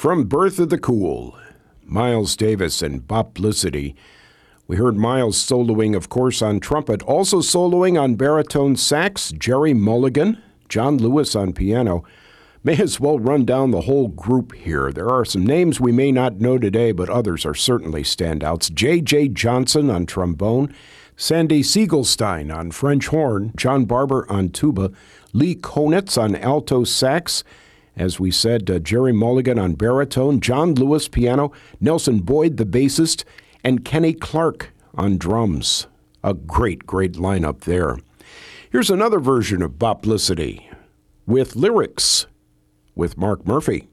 From Birth of the Cool, Miles Davis and Boplicity. We heard Miles soloing, of course, on trumpet, also soloing on baritone sax, Gerry Mulligan, John Lewis on piano. May as well run down the whole group here. There are some names we may not know today, but others are certainly standouts. J.J. Johnson on trombone, Sandy Siegelstein on French horn, John Barber on tuba, Lee Konitz on alto sax, as we said, Gerry Mulligan on baritone, John Lewis piano, Nelson Boyd the bassist, and Kenny Clark on drums. A great, great lineup there. Here's another version of Boplicity with lyrics with Mark Murphy.